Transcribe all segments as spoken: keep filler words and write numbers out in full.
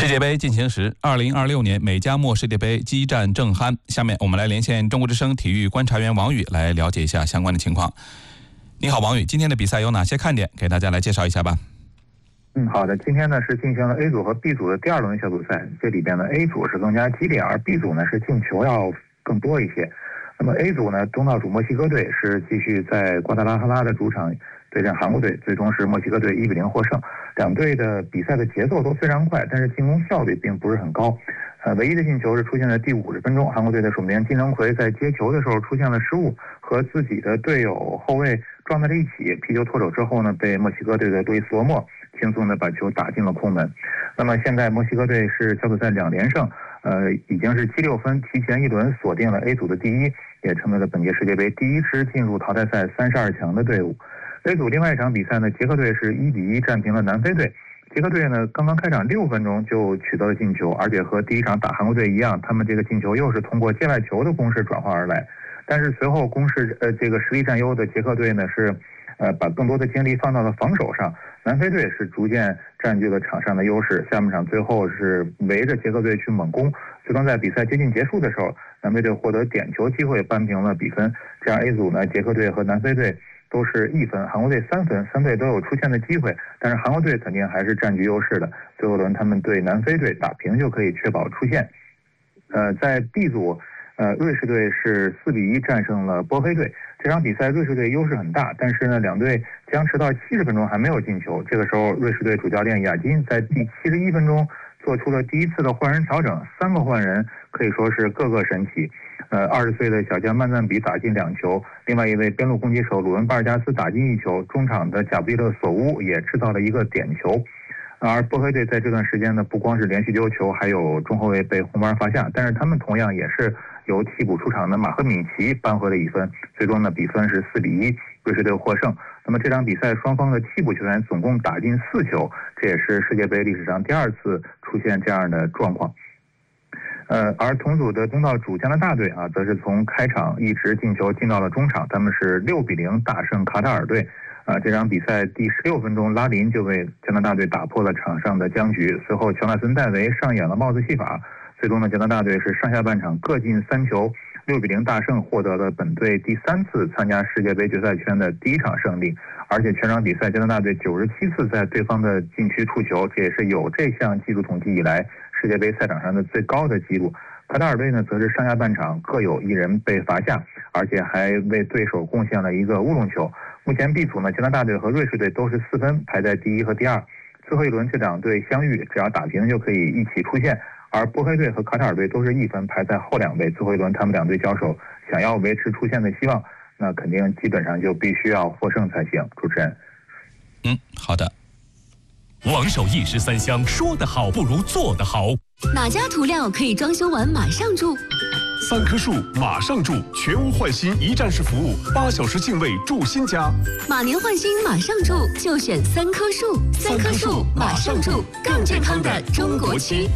世界杯进行时，二零二六年美加墨世界杯激战正酣。下面我们来连线中国之声体育观察员王宇来了解一下相关的情况。你好，王宇，今天的比赛有哪些看点？给大家来介绍一下吧。 嗯，好的。今天呢是进行了 A 组和 B 组的第二轮小组赛，这里边呢 A 组是更加激烈，而 B 组呢是进球要更多一些。那么 A 组呢，东道主墨西哥队是继续在瓜达拉哈拉的主场对阵韩国队，最终是墨西哥队一比零获胜。两队的比赛的节奏都非常快，但是进攻效率并不是很高。呃，唯一的进球是出现在第五十分钟，韩国队的守门员金成奎在接球的时候出现了失误，和自己的队友后卫撞在了一起，皮球脱手之后呢，被墨西哥队的路易斯罗莫轻松的把球打进了空门。那么现在墨西哥队是小组赛两连胜，呃，已经是积六分，提前一轮锁定了 A 组的第一，也成为了本届世界杯第一支进入淘汰赛三十二强的队伍。A 组另外一场比赛呢，捷克队是一比一战平了南非队。捷克队呢，刚刚开场六分钟就取得了进球，而且和第一场打韩国队一样，他们这个进球又是通过界外球的攻势转化而来。但是随后攻势呃这个实力占优的捷克队呢是，呃把更多的精力放到了防守上，南非队是逐渐占据了场上的优势。下半场最后是围着捷克队去猛攻，最终在比赛接近结束的时候，南非队获得点球机会扳平了比分。这样 A 组呢，捷克队和南非队都是一分，韩国队三分，三队都有出线的机会，但是韩国队肯定还是占据优势的。最后轮他们对南非队打平就可以确保出线。呃，在 B 组，呃，瑞士队是四比一战胜了波黑队。这场比赛瑞士队优势很大，但是呢，两队僵持到七十分钟还没有进球。这个时候，瑞士队主教练亚金在第七十一分钟做出了第一次的换人调整，三个换人可以说是各个神奇。呃，二十岁的小将曼赞比打进两球，另外一位边路攻击手鲁文巴尔加斯打进一球，中场的贾布利勒索乌也制造了一个点球。而波黑队在这段时间呢，不光是连续丢球，还有中后卫被红牌罚下，但是他们同样也是由替补出场的马赫米奇扳回了一分，最终呢比分是四比一，瑞士队获胜。那么这场比赛双方的替补球员总共打进四球，这也是世界杯历史上第二次出现这样的状况。呃，而同组的东道主加拿大队啊，则是从开场一直进球进到了中场，他们是六比零大胜卡塔尔队。啊，这场比赛第十六分钟，拉林就为加拿大队打破了场上的僵局。随后，乔纳森·戴维上演了帽子戏法。最终呢，加拿大队是上下半场各进三球，六比零大胜，获得了本队第三次参加世界杯决赛圈的第一场胜利。而且全场比赛，加拿大队九十七次在对方的禁区触球，这也是有这项技术统计以来世界杯赛场上的最高的纪录。卡塔尔队呢，则是上下半场各有一人被罚下，而且还为对手贡献了一个乌龙球。目前 B 组呢，加拿大队和瑞士队都是四分，排在第一和第二。最后一轮这两队相遇，只要打平就可以一起出线。而波黑队和卡塔尔队都是一分，排在后两位。最后一轮他们两队交手，想要维持出线的希望，那肯定基本上就必须要获胜才行。主持人， 嗯，好的。 王守一石三香，说得好不如做得好。 哪家涂料可以装修完马上住？ 三棵树马上住，全屋换新一站式服务，八小时净位住新家。 马年换新马上住，就选三棵树。三棵树马上住，更健康的中国区。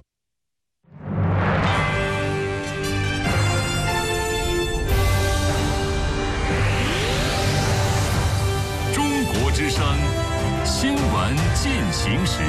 中国之声新闻进行时。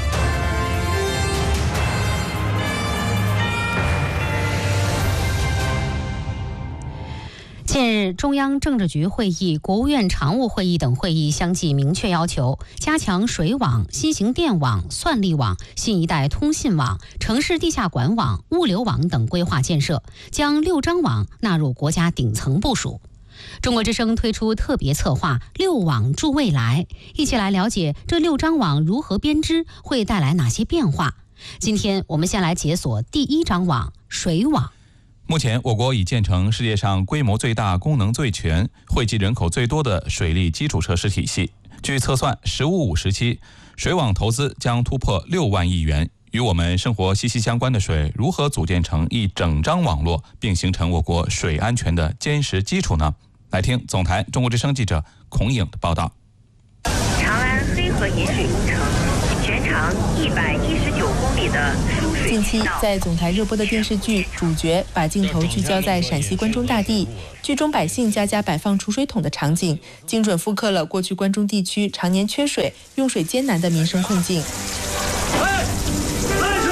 近日，中央政治局会议、国务院常务会议等会议相继明确要求，加强水网、新型电网、算力网、新一代通信网、城市地下管网、物流网等规划建设，将六张网纳入国家顶层部署。中国之声推出特别策划“六网助未来”，一起来了解这六张网如何编织，会带来哪些变化。今天我们先来解锁第一张网——水网。 目前，我国已建成世界上规模最大、功能最全、惠及人口最多的水利基础设施体系。据测算，“十五五”时期，水网投资将突破六万亿元。与我们生活息息相关的水，如何组建成一整张网络，并形成我国水安全的坚实基础呢？来听总台中国之声记者孔颖的报道。 长安黑河引水工程，全长一百一十九公里的输水。 近期在总台热播的电视剧，主角把镜头聚焦在陕西关中大地，剧中百姓家家摆放储水桶的场景，精准复刻了过去关中地区常年缺水、用水艰难的民生困境。 哎，来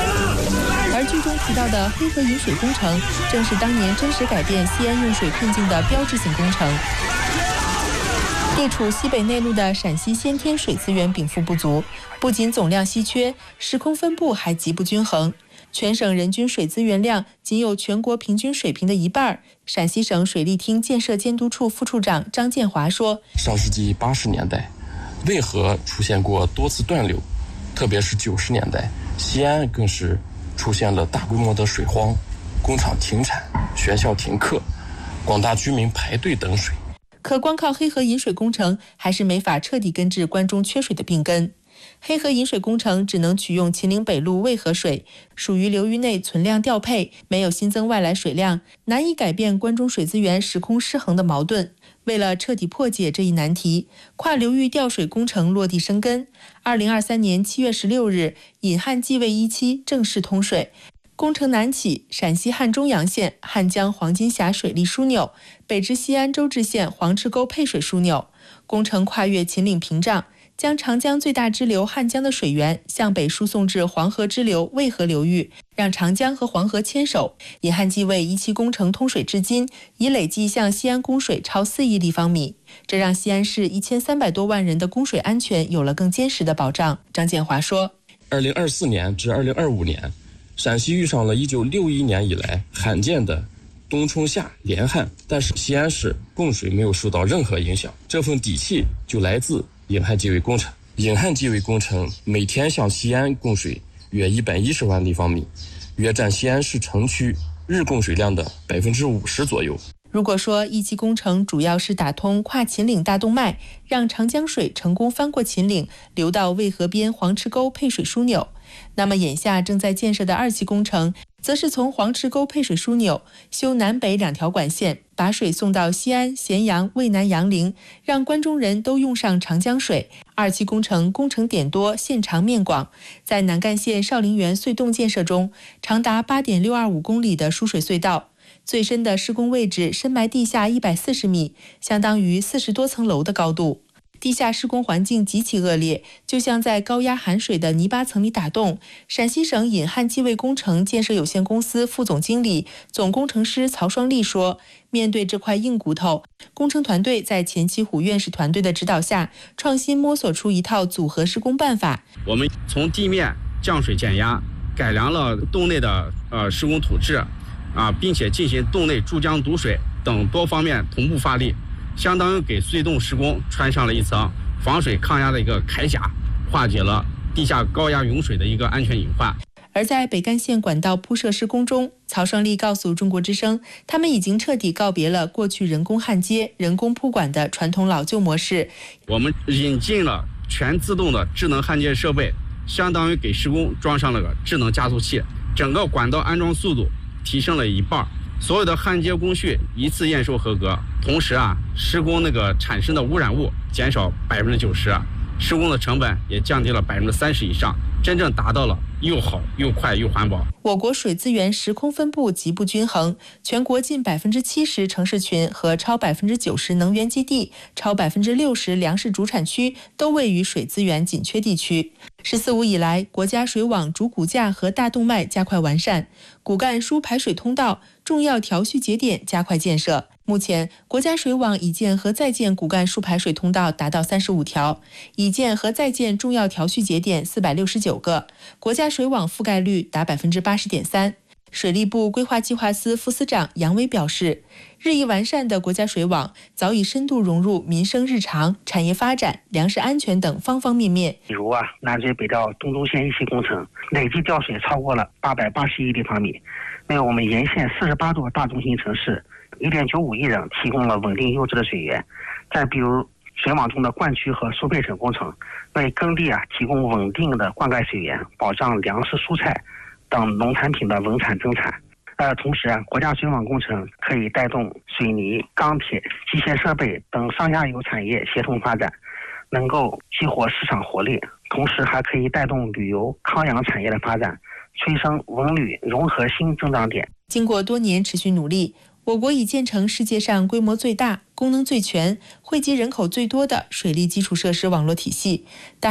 中提到的黑河引水工程，正是当年真实改变西安用水困境的标志性工程。地处西北内陆的陕西先天水资源禀赋不足，不仅总量稀缺，时空分布还极不均衡。全省人均水资源量仅有全国平均水平的一半。陕西省水利厅建设监督处副处长张建华说：“ 上世纪八十年代，渭河出现过多次断流，特别是九十年代，西安更是出现了大规模的水荒，工厂停产，学校停课，广大居民排队等水。” 可光靠黑河引水工程还是没法彻底根治关中缺水的病根。黑河引水工程只能取用秦岭北路渭河水，属于流域内存量调配，没有新增外来水量，难以改变关中水资源时空失衡的矛盾。为了彻底破解这一难题，跨流域调水工程落地生根。二零二三年七月十六日，引汉济渭一期正式通水。工程南起陕西汉中阳县汉江黄金峡水利枢纽，北至西安周至县黄池沟配水枢纽。工程跨越秦岭屏障，将长江最大支流汉江的水源向北输送至黄河支流渭河流域，让长江和黄河牵手。引汉济渭一期工程通水至今，已累计向西安供水超四亿立方米，这让西安市一千三百多万人的供水安全有了更坚实的保障。张建华说：“ 二零二四年至二零二五年，陕西遇上了一九六一年以来罕见的冬冲夏连旱，但是西安市供水没有受到任何影响，这份底气就来自引汉济渭工程。引汉济渭工程每天向西安供水约一百一十万立方米，约占西安市城区日供水量的百分之五十左右。” 如果说一期工程主要是打通跨秦岭大动脉，让长江水成功翻过秦岭，流到渭河边黄池沟配水枢纽，那么眼下正在建设的二期工程，则是从黄池沟配水枢纽修南北两条管线，把水送到西安、咸阳、渭南、杨凌，让关中人都用上长江水。二期工程工程点多，线长面广，在南干县少陵园隧洞建设中，长达八点六二五公里的输水隧道。最深的施工位置深埋地下一百四十米，相当于四十多层楼的高度。地下施工环境极其恶劣，就像在高压含水的泥巴层里打洞。陕西省引汉济渭工程建设有限公司副总经理、总工程师曹双利说：“面对这块硬骨头，工程团队在钱其虎院士团队的指导下，创新摸索出一套组合施工办法。 我们从地面降水减压，改良了洞内的呃施工土质。”啊，并且进行洞内注浆堵水等多方面同步发力，相当于给隧洞施工穿上了一层防水抗压的一个铠甲，化解了地下高压涌水的一个安全隐患。 而在北干线管道铺设施工中，曹双利告诉中国之声，他们已经彻底告别了过去人工焊接、人工铺管的传统老旧模式。 我们引进了全自动的智能焊接设备，相当于给施工装上了个智能加速器，整个管道安装速度提升了一半，所有的焊接工序一次验收合格，同时啊，施工那个产生的污染物减少百分之九十，施工的成本也降低了百分之三十以上，真正达到了又好又快又环保。 我国水资源时空分布极不均衡，全国近百分之七十城市群和超百分之九十能源基地、超百分之六十粮食主产区都位于水资源紧缺地区。十四五以来，国家水网主骨架和大动脉加快完善，骨干输排水通道、重要调蓄节点加快建设。目前，国家水网已建和在建骨干输排水通道达到三十五条，已建和在建重要调蓄节点四百六十九个，国家水网覆盖率达百分之八十点三。水利部规划计划司副司长杨威表示，日益完善的国家水网早已深度融入民生日常、产业发展、粮食安全等方方面面。 比如啊，南水北调东中线一期工程累计调水超过了八百八十亿立方米，为我们沿线四十八座大中心城市一点九五亿人提供了稳定优质的水源。再比如水网中的灌区和输配水工程，为耕地啊提供稳定的灌溉水源，保障粮食、蔬菜等农产品的稳产增产。呃，同时啊，国家水网工程可以带动水泥、钢铁、机械设备等上下游产业协同发展，能够激活市场活力，同时还可以带动旅游、康养产业的发展，催生文旅融合新增长点。 经过多年持续努力，我国已建成世界上规模最大、功能最全、惠及人口最多的水利基础设施网络体系。